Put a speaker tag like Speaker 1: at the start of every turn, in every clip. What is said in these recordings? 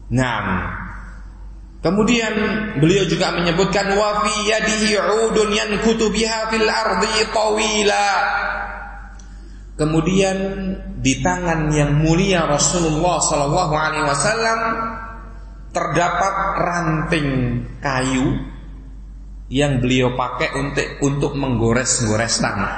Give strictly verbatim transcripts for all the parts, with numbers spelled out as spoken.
Speaker 1: Nah, kemudian beliau juga menyebutkan wa fi yadihi 'udun yankutu biha fil ardi tawila. Kemudian di tangan yang mulia Rasulullah sallallahu alaihi wasallam terdapat ranting kayu yang beliau pakai untuk untuk menggores-gores tanah.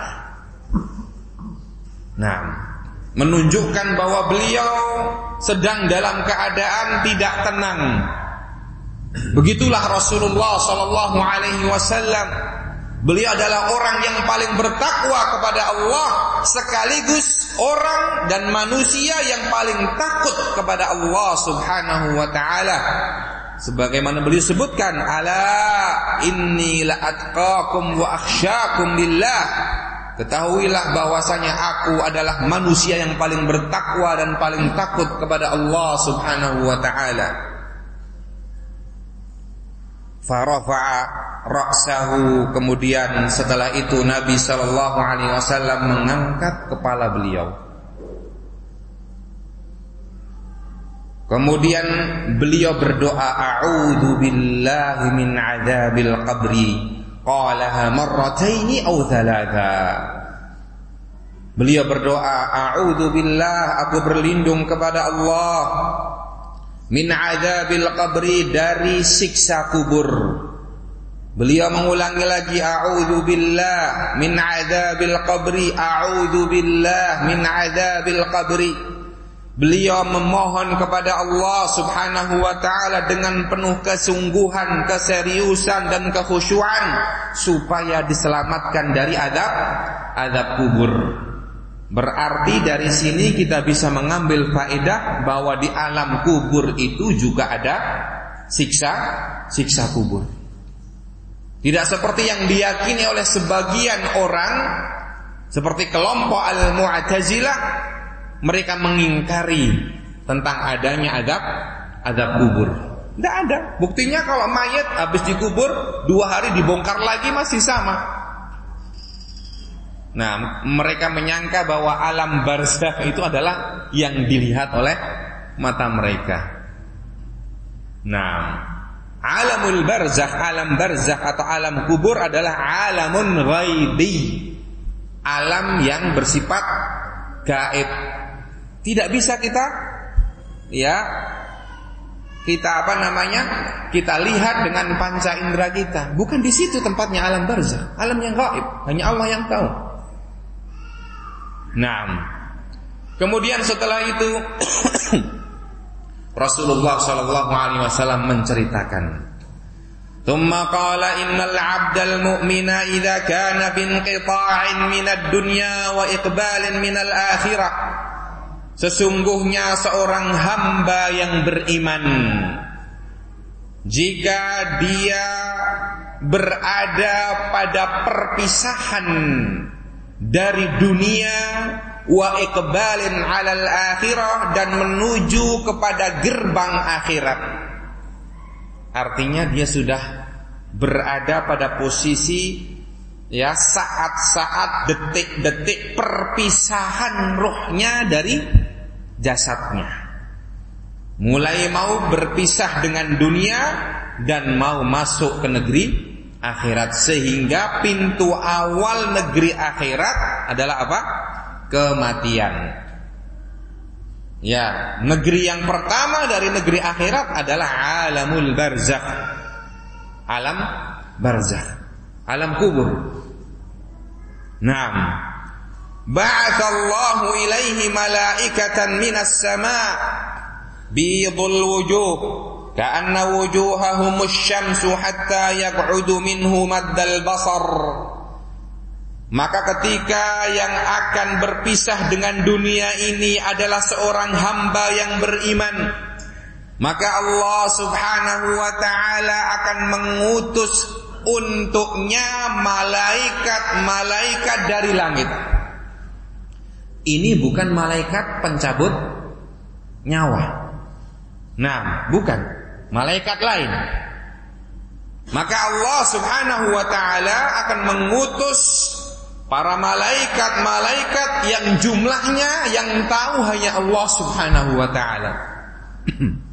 Speaker 1: Nah, menunjukkan bahwa beliau sedang dalam keadaan tidak tenang. Begitulah Rasulullah sallallahu alaihi wasallam. Beliau adalah orang yang paling bertakwa kepada Allah, sekaligus orang dan manusia yang paling takut kepada Allah Subhanahu wa taala. Sebagaimana beliau sebutkan, ala inni la atqakum wa akhsyakum lillah. Ketahuilah bahwasanya aku adalah manusia yang paling bertakwa dan paling takut kepada Allah Subhanahu wa taala. Farafa'a ra'sahu, kemudian setelah itu Nabi sallallahu alaihi wasallam mengangkat kepala beliau. Kemudian beliau berdoa, a'udzu billahi min adzabil qabri. Qalaha marrataini aw thalatha. Beliau berdoa, a'udzu billah, aku berlindung kepada Allah, min adzabil qabri, dari siksa kubur. Beliau mengulangi lagi, a'udzu billah min adzabil qabri, a'udzu billah min adzabil qabri. Beliau memohon kepada Allah Subhanahu wa taala dengan penuh kesungguhan, keseriusan dan kekhusyuan supaya diselamatkan dari azab azab kubur. Berarti dari sini kita bisa mengambil faedah bahwa di alam kubur itu juga ada siksa siksa kubur. Tidak seperti yang diyakini oleh sebagian orang, seperti kelompok Al-Mu'tazilah, mereka mengingkari tentang adanya azab azab kubur. Tidak ada. Buktinya kalau mayat habis dikubur dua hari dibongkar lagi masih sama. Nah, mereka menyangka bahwa alam barzakh itu adalah yang dilihat oleh mata mereka. Nah, alamul barzakh, alam barzakh atau alam kubur adalah alamun ghaibi, alam yang bersifat gaib. Tidak bisa kita ya kita apa namanya kita lihat dengan panca indera kita. Bukan di situ tempatnya alam barzakh, alam yang gaib, hanya Allah yang tahu. Nah, kemudian setelah itu Rasulullah sallallahu alaihi wasallam menceritakan, "Tsumma qala innal 'abdal mu'mina idza kana bi inqita'in minad dunya wa iqbalin minal akhirah." Sesungguhnya seorang hamba yang beriman, jika dia berada pada perpisahan dari dunia, wa iqbalin 'alal akhirah, dan menuju kepada gerbang akhirat. Artinya dia sudah berada pada posisi ya saat-saat, detik-detik perpisahan rohnya dari jasadnya. Mulai mau berpisah dengan dunia dan mau masuk ke negeri akhirat, sehingga pintu awal negeri akhirat adalah apa? Kematian. Ya, negeri yang pertama dari negeri akhirat adalah alamul barzakh. Alam barzakh, alam kubur. Naam. Ba'atsallahu ilaihi malaikatan minas sama' bidul wujuh ka'anna wujuhahum asy-syamsu hatta yaq'udu minhu maddal basar. Maka ketika yang akan berpisah dengan dunia ini adalah seorang hamba yang beriman, maka Allah Subhanahu wa ta'ala akan mengutus untuknya malaikat-malaikat dari langit. Ini bukan malaikat pencabut nyawa. Nah, bukan, malaikat lain. Maka Allah Subhanahu wa ta'ala akan mengutus para malaikat-malaikat yang jumlahnya yang tahu hanya Allah Subhanahu wa ta'ala.